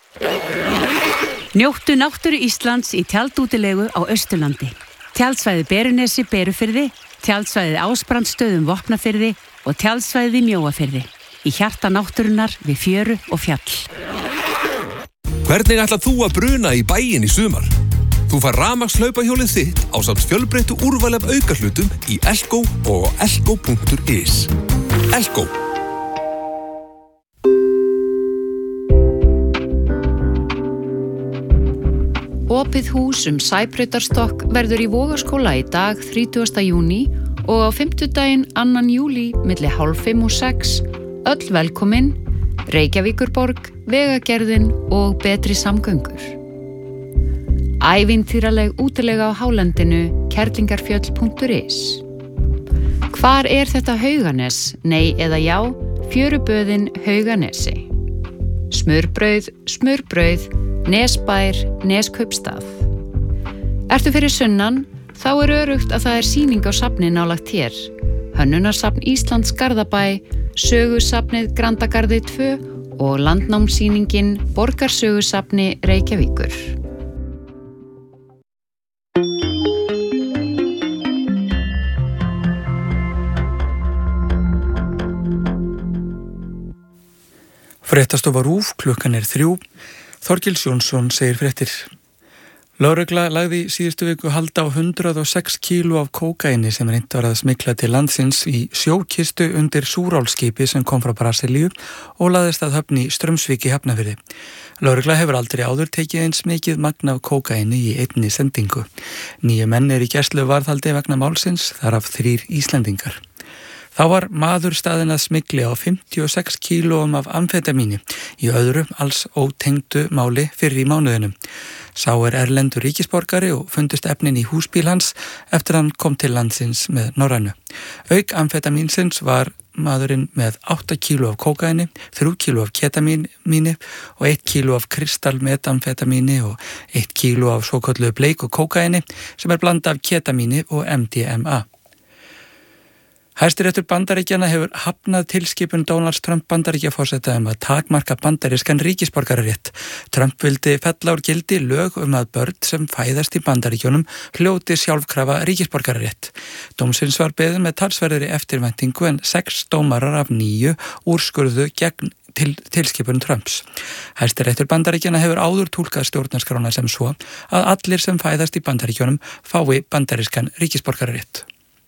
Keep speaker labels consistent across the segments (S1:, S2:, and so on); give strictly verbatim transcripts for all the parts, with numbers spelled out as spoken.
S1: Njóttu náttúru Íslands í tjaldútilegu á Austurlandi. Tjaldsvæði Berunesi Berufirði, tjaldsvæði Ásbrandsstöðum Vopnafirði og tjaldsvæði Mjóafirði. Í hjarta náttúrunnar við fjöru og fjall.
S2: Hvernig ætlað þú að bruna í bæinn í sumar? Þú fær rafmagnshlaupahjólið þitt ásamt fjölbreyttu úrvali af aukahlutum í Elko og á elko punktur is. Elko.
S1: Opið hús um Sæbrautarstokk verður í Vogaskóla í dag þrítugasta júní og á fimmtudaginn annan júlí milli hálf fimm og sex. Öll velkomin, Reykjavíkurborg, Vegagerðin og betri samgöngur. Ævintýraleg útilega á hálendinu, kerlingarfjöll punktur is. Hvar er þetta Hauganes? Nei eða já, fjöruböðin Hauganesi. Smurbrauð, smurbrauð, Nesbær, Neskaupstað. Ertu fyrir sunnan, þá er örugt að það er sýning á safni nálægt hér. Hönnunarsafn Íslands Garðabæ, Sögusafnið Grandagarði tvö og landnámssýningin Borgarsögusafni Reykjavíkur.
S3: Fréttastofa RÚV, klukkan er þrjú. Þorgils Jónsson segir fréttir. Lögregla lagði síðustu viku hald á hundrað og sex kíló af kókaini sem reynt var að smygla til landsins í sjókistu undir Súrálskipi sem kom frá Brasilíu og laðist að höfn í Straumsvík í Hafnarfirði. Lögregla hefur aldrei áður tekið eins mikið magn af kókaini í einni sendingu. Níu menn er í gæsluvarðhaldi vegna málsins, þar af þrír Íslendingar. Þá var maður staðinn að smygli á fimmtíu og sex kílóum af amfetamíni í öðru alls ótengdu máli fyrir í mánuðinum. Sá er erlendur ríkisborgari og fundust efnin í húsbíl hans eftir hann kom til landsins með Norrænu. Auk amfetamínsins var maðurinn með átta kíló af kókaini, þrjú kíló af ketamíni og eitt kíló af kristalmetamfetamíni og eitt kíló af svokölluðu bleik og kókaini sem er blanda af ketamíni og M D M A. Hæstiréttur Bandaríkjanna hefur hafnað tilskipun Donalds Trump Bandaríkjaforseta um að takmarka bandarískan ríkisborgararétt. Trump vildi fella úr gildi lög um að börn sem fæðast í Bandaríkjunum hljóti sjálfkrafa ríkisborgararétt. Dómsins var beðið með talsverðri eftirvæntingu en sex dómarar af níu úrskurðu gegn til tilskipun Trumps. Hæstiréttur Bandaríkjanna hefur áður túlkað stjórnarskrána sem svo að allir sem fæðast í Bandaríkjunum fái bandarískan ríkisborgararétt.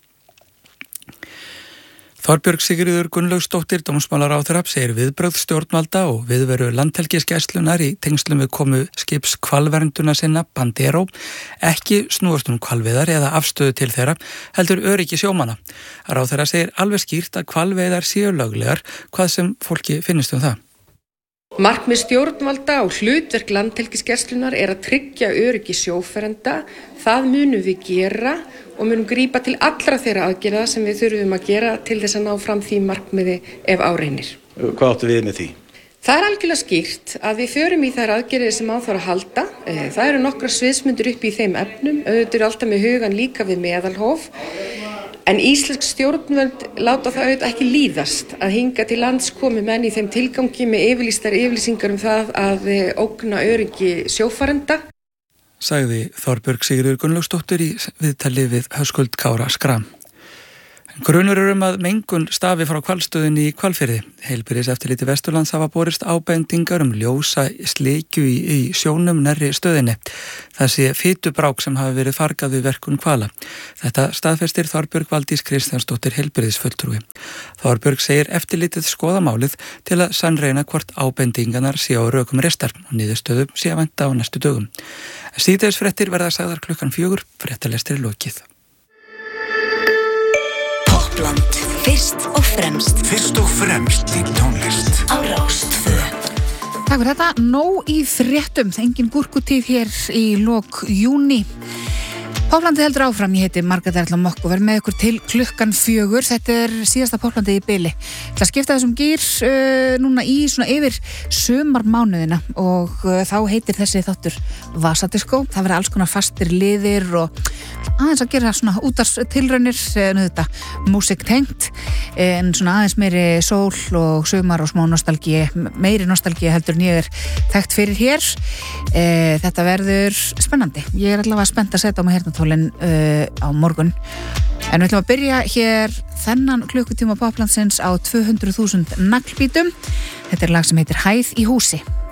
S3: Þorbjörg Sigríður Gunnlaugsdóttir, dómsmálaráðherra, segir viðbrögð stjórnvalda og viðveru landhelgisgæslunnar í tengslum við komu skips hvalvernduna sinna Bandero ekki snúast um hvalveiðar eða afstöðu til þeirra, heldur öryggi sjómanna. Ráðherra segir alveg skýrt að hvalveiðar séu löglegar, hvað sem fólki finnist um það.
S4: Markmið stjórnvalda og hlutverk landhelgisgæslunnar er að tryggja öryggi sjófarenda. Það munum við gera og munum grípa til allra þeirra aðgerða sem við þurfum að gera til þess að ná fram því markmiði ef áreynir.
S5: Hvað áttu við með því?
S4: Það er algjörlega skýrt að við förum í þær aðgerðir sem á þarf að halda. Það eru nokkra sviðsmyndir upp í þeim efnum, auðvitað er alltaf með hugan líka við meðalhóf. En íslensk stjórnvöld láta það auðvitað ekki líðast að hinga til lands komi menn í þeim tilgangi með yfirlýstar yfirlýsingar um það að ógna öryggi sjófarenda.
S3: Sagði Þorbjörg Sigríður Gunnlaugsdóttir í viðtali við Höskuld Kára Skram. Grunur er um að mengun stafi frá hvalstöðinni í Hvalfirði. Heilbrigðiseftirliti Vesturlands hafa borist ábendingar um ljósa sleikju í, í sjónum nærri stöðinni. Það sé fitubrák sem hafi verið fargað við verkun hvala. Þetta staðfestir Þorbjörg Valdís Kristjánsdóttir heilbrigðisfulltrúi. Þorbjörg segir eftirlitið skoða málið til að sannreina hvort ábendingarnar sé á rökum restar og niðurstöðu sé að vænta á næstu dögum. Síðdegisfréttir verða sagðar klukkan fjögur, fréttalestir lokið.
S6: Toppland, fyrst og fremst.
S7: Fyrst og fremst í tónlist.
S6: Á Rás tvö.
S8: Takk fyrir þetta, nóg í fréttum, engin gúrkutíð hér í lok júní.
S5: Poplandið heldur áfram, ég heiti Margrét Erla Mokk og verð með ykkur til klukkan fjögur. Þetta er síðasta poplandið í bili. Það skipta þessum gýr uh, núna í svona yfir sumarmánuðina og uh, þá heitir þessi þáttur Vasadiskó. Það verða alls konar fastir liðir og aðeins að gera svona útarstilraunir, þetta músík tengt, en svona aðeins meiri sól og sumar og smá nostalgíu, meiri nostalgíu heldur en ég er þekkt fyrir hér. E, þetta verður spennandi. Ég er allavega spennt að setja á mig heyrnartólin uh, á morgun. En við ætlum að byrja hér þennan klukkutíma poplandsins á tvö hundruð þúsund naglbítum. Þetta er lag sem heitir Hæð í húsi.